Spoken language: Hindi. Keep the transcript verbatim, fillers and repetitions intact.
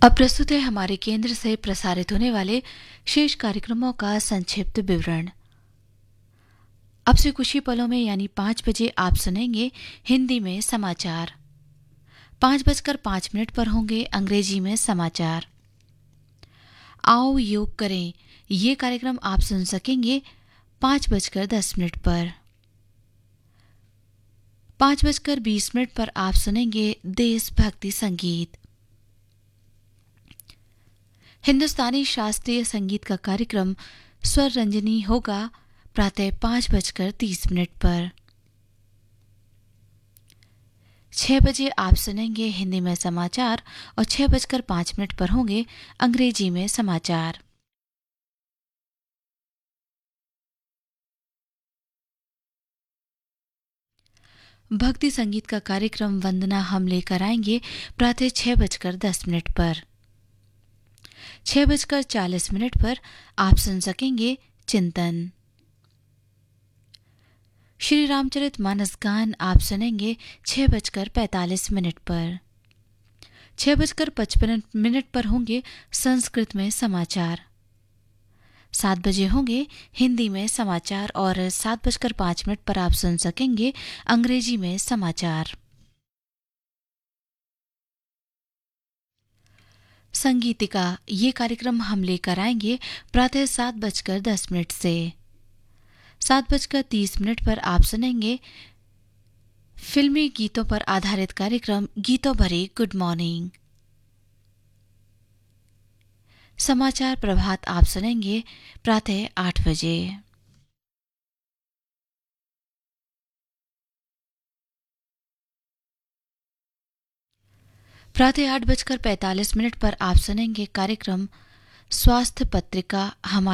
अब प्रस्तुत है हमारे केंद्र से प्रसारित होने वाले शेष कार्यक्रमों का संक्षिप्त विवरण। अब से कुछ ही पलों में यानी पाँच बजे आप सुनेंगे हिंदी में समाचार। पाँच बजकर पाँच मिनट पर होंगे अंग्रेजी में समाचार। आओ योग करें, ये कार्यक्रम आप सुन सकेंगे पाँच बजकर दस मिनट पर। पाँच बजकर बीस मिनट पर आप सुनेंगे देशभक्ति संगीत। हिंदुस्तानी शास्त्रीय संगीत का कार्यक्रम स्वर रंजनी होगा प्रातः पाँच बजकर तीस मिनट पर। छह बजे आप सुनेंगे हिंदी में समाचार और छह बजकर पाँच मिनट पर होंगे अंग्रेजी में समाचार। भक्ति संगीत का कार्यक्रम वंदना हम लेकर आएंगे प्रातः छह बजकर दस मिनट पर। छह बजकर चालीस मिनट पर आप सुन सकेंगे चिंतन। श्री रामचरित मानस गान आप सुनेंगे छह बजकर पैंतालीस मिनट पर। छह बजकर पचपन मिनट पर होंगे संस्कृत में समाचार। सात बजे होंगे हिंदी में समाचार और सात बजकर पाँच मिनट पर आप सुन सकेंगे अंग्रेजी में समाचार। संगीतिका ये कार्यक्रम हम लेकर आएंगे प्रातः सात बजकर दस मिनट से। सात बजकर तीस मिनट पर आप सुनेंगे फिल्मी गीतों पर आधारित कार्यक्रम गीतों भरी गुड मॉर्निंग। समाचार प्रभात आप सुनेंगे प्रातः आठ बजे। प्रातः आठ बजकर पैंतालीस मिनट पर आप सुनेंगे कार्यक्रम स्वास्थ्य पत्रिका हमारे